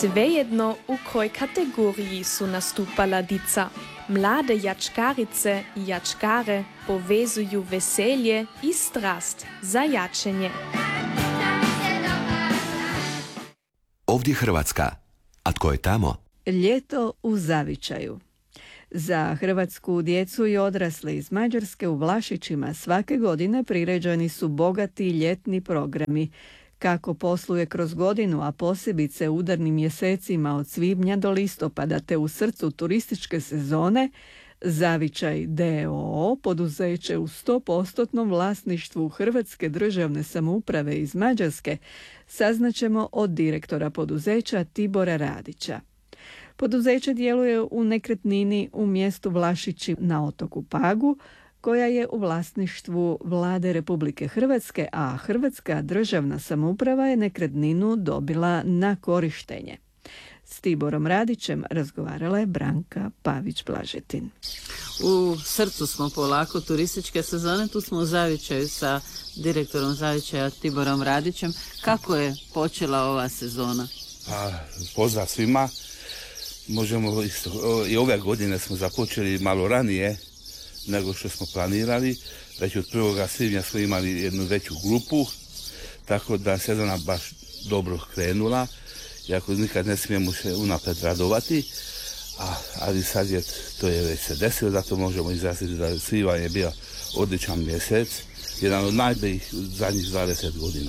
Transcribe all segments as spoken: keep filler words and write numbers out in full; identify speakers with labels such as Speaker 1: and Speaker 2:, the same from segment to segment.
Speaker 1: Svejedno u kojoj kategoriji su nastupala dica. Mlade jačkarice i jačkare povezuju veselje i strast za jačenje.
Speaker 2: Ovdje Hrvatska. A tko je tamo?
Speaker 3: Ljeto u zavičaju. Za hrvatsku djecu i odrasle iz Mađarske u Vlašićima svake godine priređeni su bogati ljetni programi. Kako posluje kroz godinu, a posebice u udarnim mjesecima od svibnja do listopada te u srcu turističke sezone, Zavičaj d o o, poduzeće u sto posto vlasništvu Hrvatske državne samouprave iz Mađarske, saznaćemo od direktora poduzeća Tibora Radića. Poduzeće djeluje u nekretnini u mjestu Vlašići na otoku Pagu, koja je u vlasništvu Vlade Republike Hrvatske, a Hrvatska državna samouprava je nekretninu dobila na korištenje. S Tiborom Radićem razgovarala je Branka Pavić-Blažetin.
Speaker 4: U srcu smo polako turističke sezone, tu smo u Zavičaju sa direktorom Zavičaja Tiborom Radićem. Kako je počela ova sezona?
Speaker 5: Pa, pozdrav svima. Možemo isto, i ove godine smo započeli malo ranije nego što smo planirali. Već od prvog svibnja smo imali jednu veću grupu, tako da sezona baš dobro krenula. Iako nikad ne smijemo se unapred radovati, a, ali sad je, to je već se desilo, zato možemo izraziti da svibanj je bio odličan mjesec, jedan od najboljih zadnjih dvadeset godina.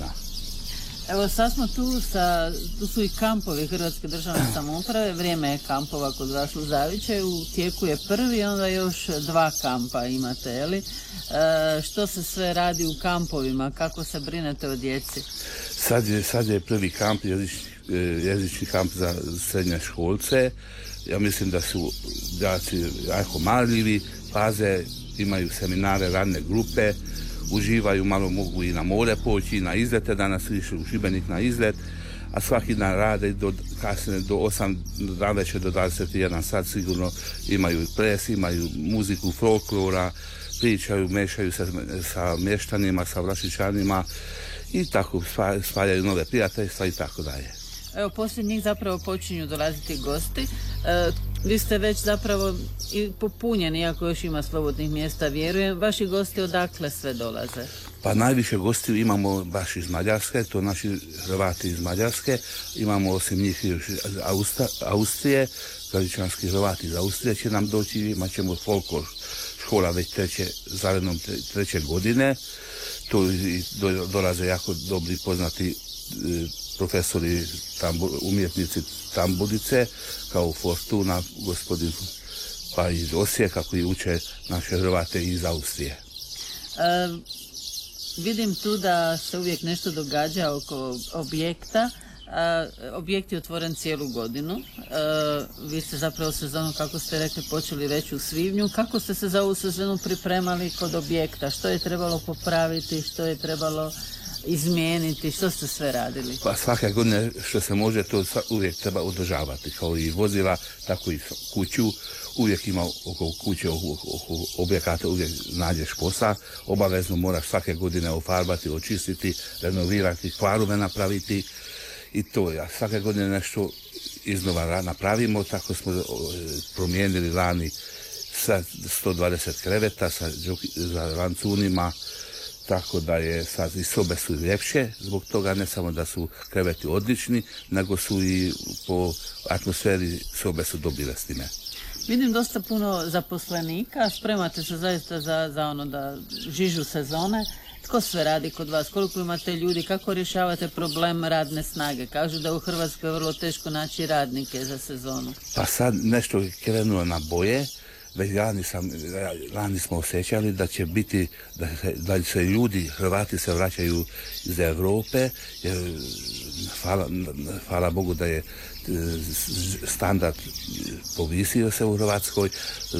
Speaker 4: Evo sad smo tu, sa, tu su i kampovi Hrvatske državne samouprave, vrijeme je kampova kod vas u Zavičaju, u tijeku je prvi, onda još dva kampa imate, je li? E, što se sve radi u kampovima, kako se brinete o djeci?
Speaker 5: Sad je, sad je prvi kamp, jezični, jezični kamp za srednje školce. Ja mislim da su djaci jako marljivi, paze, imaju seminare, radne grupe, uživaju, malo mogu i na more poći, i na izlete, danas su išli u Šibenik na izlet, a svaki dan rade do kasne, do osam navečer do dvadeset jedan sat sigurno imaju ples, imaju muziku, folklora, pričaju, mešaju se sa mještanima, sa Vlašićanima i tako spajaju nove prijateljstva i tako dalje.
Speaker 4: Evo, poslije njih zapravo počinju dolaziti gosti. E, vi ste već zapravo i popunjeni, iako još ima slobodnih mjesta, vjerujem. Vaši gosti odakle sve dolaze?
Speaker 5: Pa najviše gostiju imamo baš iz Mađarske, to naši Hrvati iz Mađarske. Imamo osim njih još Austra, Austrije, tradičanski Hrvati iz Austrije će nam doći, imat ćemo folklor škola već treće, zarednom treće godine. To do, dolaze jako dobri poznati e, profesori, tambu, umjetnici tamburice, kao Fortuna, gospodin pa iz Osijeka, koji uče naše Hrvate iz Austrije.
Speaker 4: E, vidim tu da se uvijek nešto događa oko objekta. E, objekt je otvoren cijelu godinu. E, vi ste zapravo sezonu, kako ste rekli, počeli već u svibnju. Kako ste se za ovu sezonu pripremali kod objekta? Što je trebalo popraviti? Što je trebalo izmijeniti, što ste sve radili?
Speaker 5: Pa svake godine što se može, to uvijek treba održavati, kao i vozila, tako i kuću. Uvijek ima oko kuće, oko, oko objekata, uvijek nađeš posla. Obavezno moraš svake godine ofarbati, očistiti, renovirati, kvarove napraviti i to je. Svake godine nešto iznova napravimo, tako smo promijenili lani sa sto dvadeset kreveta sa za lancunima, tako da je sad i sobe su ljepše, zbog toga ne samo da su kreveti odlični, nego su i po atmosferi sobe su dobile s time.
Speaker 4: Vidim dosta puno zaposlenika, spremate se zaista za, za ono da žižu sezone. Tko sve radi kod vas? Koliko imate ljudi? Kako rješavate problem radne snage? Kažu da u Hrvatskoj je vrlo teško naći radnike za sezonu.
Speaker 5: Pa sad nešto je krenulo na boje. Već lani, sam, lani smo osjećali da će biti, da se, da se ljudi, Hrvati se vraćaju iz Europe, jer hvala, hvala Bogu da je standard povisio se u Hrvatskoj,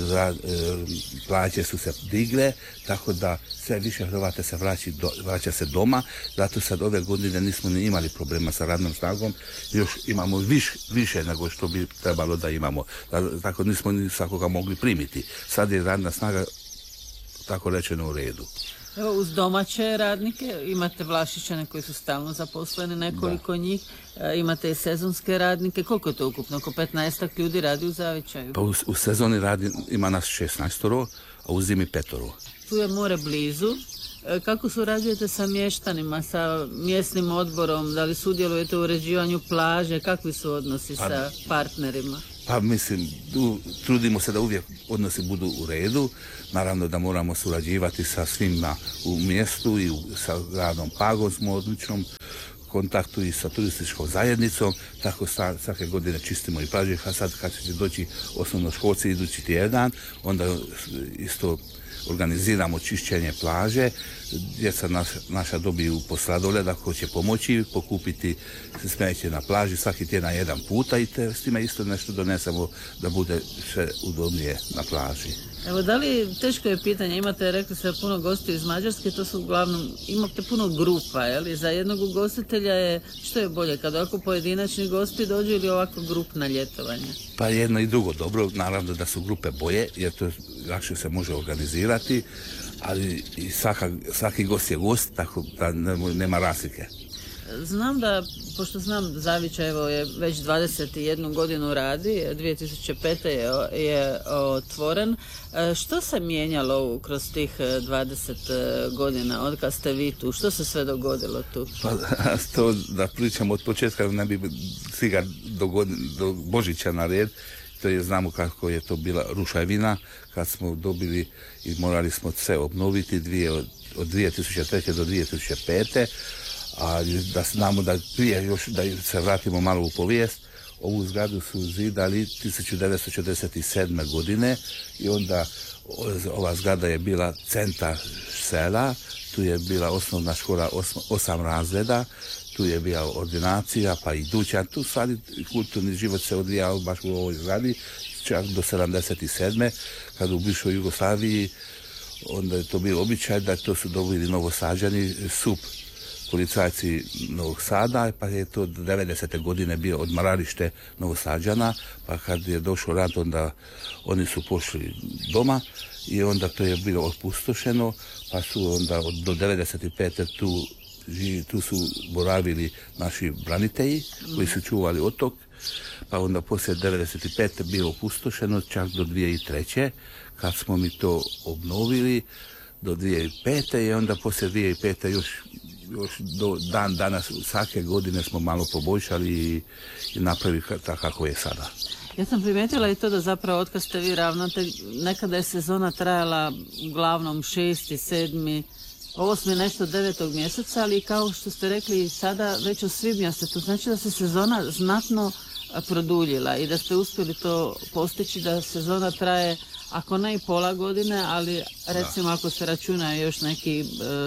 Speaker 5: plaće su se digle, tako da sve više Hrvata se vraća, do, vraća se doma, zato sad ove godine nismo ni imali problema sa radnom snagom, još imamo viš, više nego što bi trebalo da imamo, tako nismo ni svakoga mogli primiti. Sad je radna snaga, tako rečeno, u redu.
Speaker 4: Evo, uz domaće radnike imate Vlašićane koji su stalno zaposleni, nekoliko da. njih, e, imate i sezonske radnike. Koliko je to ukupno? Oko petnaestak ljudi radi u Zavičaju?
Speaker 5: Pa u, u sezoni radi, ima nas šesnaestoro, a u zimi petoro.
Speaker 4: Tu je more blizu. E, kako surađujete sa mještanima, sa mjesnim odborom? Da li sudjelujete u uređivanju plaže? Kakvi su odnosi pa, sa partnerima?
Speaker 5: Pa mislim, tu, trudimo se da uvijek odnosi budu u redu. Naravno da moramo surađivati sa svima u mjestu i u, sa gradom Pagom smo u odličnom kontaktu i sa turističkom zajednicom. Tako sa, svake godine čistimo i plaže, a sad kad će doći osnovnoškolci idući tjedan, onda isto organiziramo čišćenje plaže. Djeca naš, naša dobiju po sladoleda koji će pomoći pokupiti smeće na plaži svaki tjedan jedan puta i te, s time isto nešto donesemo da bude sve udobnije na plaži.
Speaker 4: Evo, da li, teško je pitanje, imate, rekli ste, puno gostiju iz Mađarske, to su uglavnom, imate puno grupa, je li? Za jednog ugostitelja je, što je bolje, kad ovako pojedinačni gosti dođu ili ovako grupna ljetovanje?
Speaker 5: Pa jedno i drugo dobro, naravno da su grupe bolje, jer to lakše se može organizirati, ali i svaka, svaki gost je gost, tako da nema razlike.
Speaker 4: Znam da, pošto znam Zavičaj evo je već dvadeset jednu godinu radi, dvije tisuće pete je, je otvoren. Što se mijenjalo kroz tih dvadeset godina, od kad ste vi tu? Što se sve dogodilo tu?
Speaker 5: Pa to da pričamo od početka, ne bi stiga do, do Božića na red. To je, znamo kako je to bila ruševina, kad smo dobili i morali smo sve obnoviti dvije, od, od dvije tisuće treće do dvije tisuće pete. A da znamo da prije još da se vratimo malo u povijest, ovu zgradu su zidali tisuću devetsto četrdeset sedme godine i onda ova zgrada je bila centar sela, tu je bila osnovna škola osam, osam razreda, tu je bila ordinacija pa i dućan, tu sad kulturni život se odvijao baš u ovoj zgradi čak do sedamdeset sedme kad u bivšoj Jugoslaviji onda je to bio običaj da to su dobili Novosađani sup policajci Novog Sada, pa je to devedesete godine bio odmaralište Novosađana, pa kad je došao rat, onda oni su pošli doma i onda to je bilo opustošeno, pa su onda do devedeset pete tu, tu su boravili naši branitelji koji su čuvali otok, pa onda poslije devedeset pete bilo opustošeno čak do dvije tisuće treće kad smo mi to obnovili do dvije tisuće pete i onda poslije dvije tisuće pete još još do dan danas svake godine smo malo poboljšali i, i napravili tako kako je sada.
Speaker 4: Ja sam primijetila i to da zapravo otkad ste vi ravnatelj, nekada je sezona trajala uglavnom šesti, sedmi, osmi, nešto devetog mjeseca, ali kao što ste rekli sada već u svibnja ste tu, znači da se sezona znatno produljila i da ste uspjeli to postići da sezona traje ako ne i pola godine, ali recimo da. Ako se računa još neki e,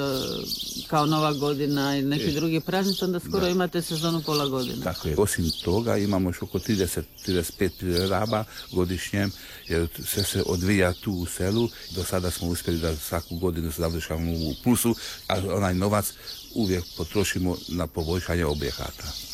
Speaker 4: kao Nova godina ili neki e, drugi praznici, onda skoro da. Imate sezonu pola godine.
Speaker 5: Tako je. Osim toga imamo još oko trideset do trideset pet priredaba godišnje, jer sve se odvija tu u selu. Do sada smo uspjeli da svaku godinu završavamo u plusu, a onaj novac uvijek potrošimo na poboljšanje objekata.